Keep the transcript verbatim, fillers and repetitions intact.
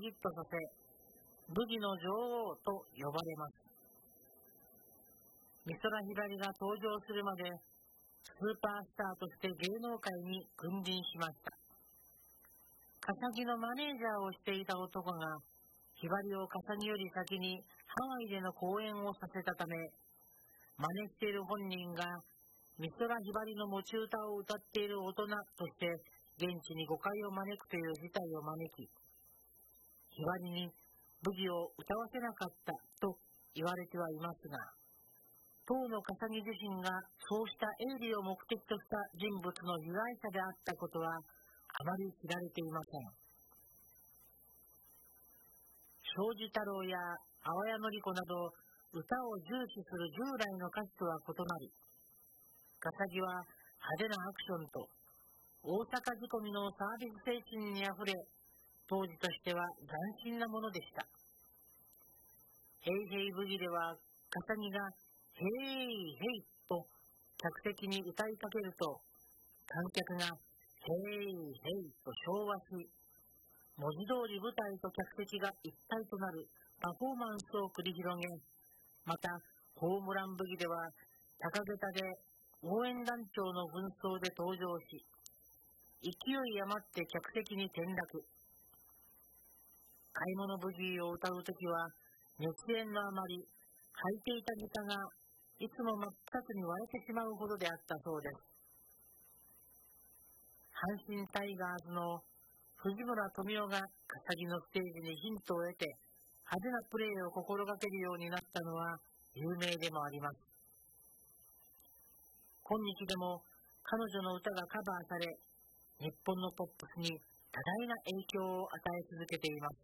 ヒットさせ、ブギの女王と呼ばれます。美空ひばりが登場するまで、スーパースターとして芸能界に君臨しました。笠木のマネージャーをしていた男が、ひばりを笠木より先にハワイでの公演をさせたため、真似している本人が美空ひばりの持ち歌を歌っている大人として現地に誤解を招くという事態を招き、ひばりにブギを歌わせなかったと言われてはいますが、当の笠木自身がそうした営利を目的とした人物の被害者であったことはあまり知られていません。庄司太郎や淡谷のり子など歌を重視する従来の歌手とは異なり、笠木は派手なアクションと大阪仕込みのサービス精神にあふれ、当時としては斬新なものでした。ヘイヘイブギでは笠木がヘイヘイと客席に歌いかけると、観客がヘイヘイと唱和し、文字通り舞台と客席が一体となるパフォーマンスを繰り広げ、またホームランブギでは高げたで応援団長の紛争で登場し、勢い余って客席に転落。買い物ブギーを歌うときは熱演のあまり、履いていたギターがいつも真っ二つに割れてしまうほどであったそうです。阪神タイガースの藤村富美男が笠木のステージにヒントを得て派手なプレーを心がけるようになったのは有名でもあります。今日でも彼女の歌がカバーされ、日本のポップスに多大な影響を与え続けています。